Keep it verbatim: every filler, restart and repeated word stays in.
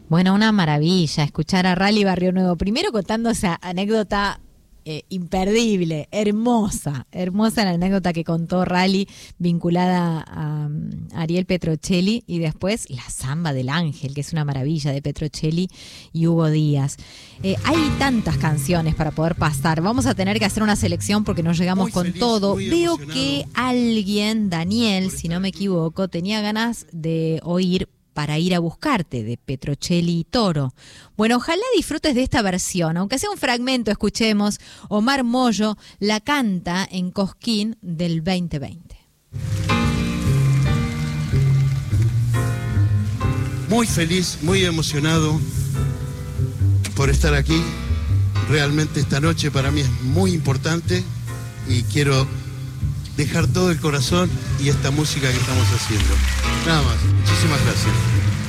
Bueno, una maravilla escuchar a Rally Barrio Nuevo. Primero contando esa anécdota eh, imperdible, hermosa, hermosa la anécdota que contó Rally vinculada a um, Ariel Petrocelli, y después la Samba del Ángel, que es una maravilla, de Petrocelli y Hugo Díaz. Eh, hay tantas canciones para poder pasar. Vamos a tener que hacer una selección porque no llegamos muy con feliz, todo. Veo que alguien, Daniel, si no me equivoco, tenía ganas de oír Para ir a buscarte, de Petrocelli y Toro. Bueno, ojalá disfrutes de esta versión, aunque sea un fragmento. Escuchemos. Omar Mollo la canta en Cosquín del veinte veinte. Muy feliz, muy emocionado por estar aquí. Realmente esta noche para mí es muy importante y quiero dejar todo el corazón y esta música que estamos haciendo. Nada más. Muchísimas gracias.